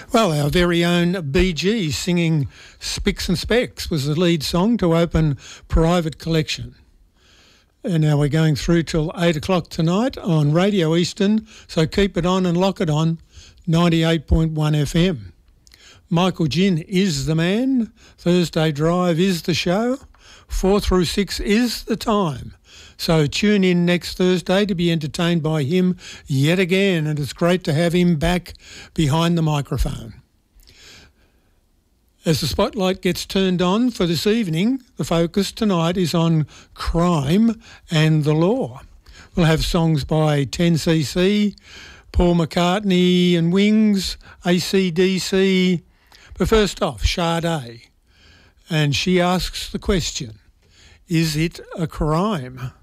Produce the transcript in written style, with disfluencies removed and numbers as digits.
Well, our very own Bee Gees singing Spicks and Specks was the lead song to open Private Collection. And now we're going through till 8 o'clock tonight on Radio Eastern, so keep it on and lock it on, 98.1 FM. Michael Ginn is the man, Thursday Drive is the show, 4 through 6 is the time. So tune in next Thursday to be entertained by him yet again, and it's great to have him back behind the microphone. As the spotlight gets turned on for this evening, the focus tonight is on crime and the law. We'll have songs by 10cc, Paul McCartney and Wings, AC/DC. But first off, Sade. And she asks the question, is it a crime?